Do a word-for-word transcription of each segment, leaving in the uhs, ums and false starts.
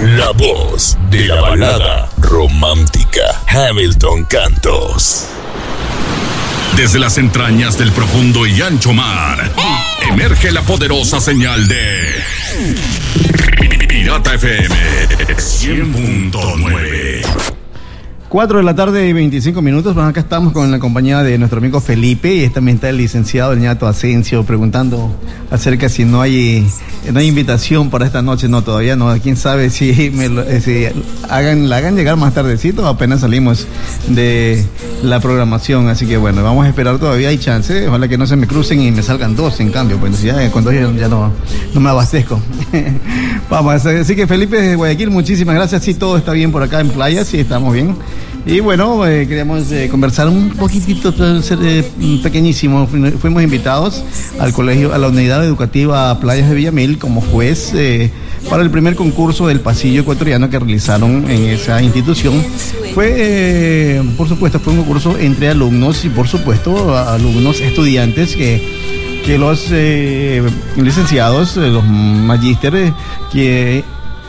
La voz de la balada romántica, Hamilton Cantos. Desde las entrañas del profundo y ancho mar, emerge la poderosa señal de Pirata F M cien punto nueve. cuatro de la tarde y veinticinco minutos. Bueno, acá estamos con la compañía de nuestro amigo Felipe y también está el licenciado Ñato Asensio preguntando acerca si no hay no hay invitación para esta noche. No, todavía no. Quién sabe si me lo, si hagan la hagan llegar más tardecito. Apenas salimos de la programación, así que bueno, vamos a esperar. Todavía hay chance. Ojalá que no se me crucen y me salgan dos. En cambio, pues ya con dos ya, ya no no me abastezco. Vamos, así que Felipe de Guayaquil, muchísimas gracias. Sí, todo está bien por acá en Playa, sí, estamos bien. Y bueno, eh, queríamos eh, conversar un poquitito, eh, pequeñísimo. Fuimos invitados al colegio, a la unidad educativa Playas de Villamil como juez eh, para el primer concurso del pasillo ecuatoriano que realizaron en esa institución. Fue, eh, por supuesto, fue un concurso entre alumnos y, por supuesto, alumnos estudiantes que, que los eh, licenciados, los magísteres, que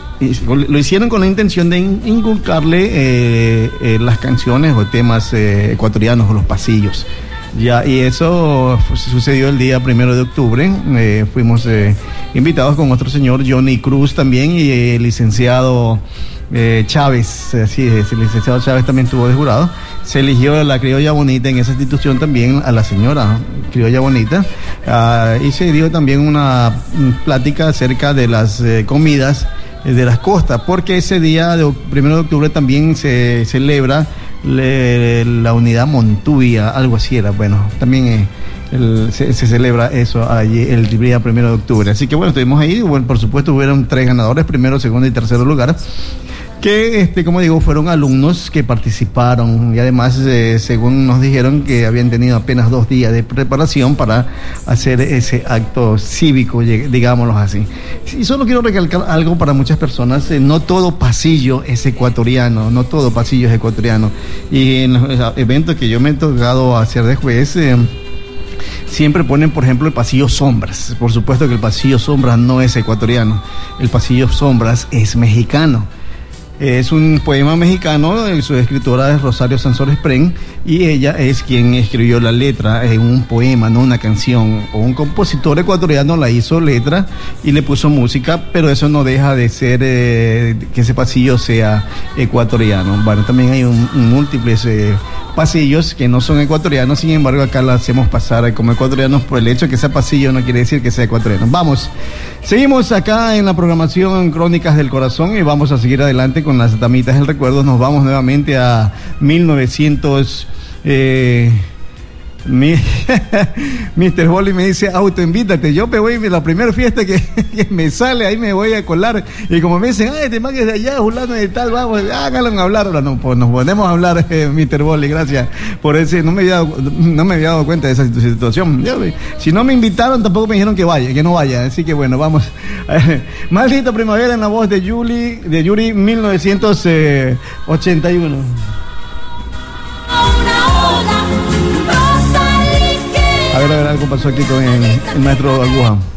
lo hicieron con la intención de inculcarle eh, eh, las canciones o temas eh, ecuatorianos o los pasillos. Ya, y eso pues, sucedió el día primero de octubre. Eh, fuimos eh, invitados con otro señor, Johnny Cruz también, y el eh, licenciado eh, Chávez. Eh, sí, el licenciado Chávez también estuvo de jurado. Se eligió a la criolla bonita en esa institución también, a la señora criolla bonita. Uh, y se dio también una plática acerca de las eh, comidas de las costas, porque ese día de primero de octubre también se celebra le, la unidad Montuya, algo así era, bueno, también eh, el, se, se celebra eso allí el día primero de octubre, así que bueno, estuvimos ahí, bueno, por supuesto hubieron tres ganadores, primero, segundo y tercer lugar, que, este, como digo, fueron alumnos que participaron y además, eh, según nos dijeron, que habían tenido apenas dos días de preparación para hacer ese acto cívico, digámoslo así. Y solo quiero recalcar algo para muchas personas, eh, no todo pasillo es ecuatoriano, no todo pasillo es ecuatoriano. Y en los eventos que yo me he tocado hacer de juez, eh, siempre ponen, por ejemplo, el pasillo Sombras. Por supuesto que el pasillo Sombras no es ecuatoriano, el pasillo Sombras es mexicano. Es un poema mexicano, su escritora es Rosario Sansores Pren, y ella es quien escribió la letra en un poema, no una canción. O un compositor ecuatoriano la hizo letra y le puso música, pero eso no deja de ser eh, que ese pasillo sea ecuatoriano. Bueno, también hay un, un múltiples eh, pasillos que no son ecuatorianos, sin embargo acá la hacemos pasar como ecuatorianos por el hecho de que sea pasillo no quiere decir que sea ecuatoriano. Vamos, seguimos acá en la programación Crónicas del Corazón y vamos a seguir adelante con las damitas del recuerdo. Nos vamos nuevamente a mil novecientos... Eh, mi, mister Bolly me dice, autoinvítate. Yo me voy a la primera fiesta que, que me sale, ahí me voy a colar. Y como me dicen, ay, este man es de allá, fulano de tal, vamos, háganlo hablar. Ahora no, pues nos podemos hablar, eh, mister Bolly, gracias por ese. No me había dado, no me había dado cuenta de esa situación. Yo, si no me invitaron, tampoco me dijeron que vaya, que no vaya. Así que bueno, vamos. Maldita primavera en la voz de Yuli, de Yuri, mil novecientos ochenta y uno. A ver, a ver, algo pasó aquí con el, el maestro Aguja.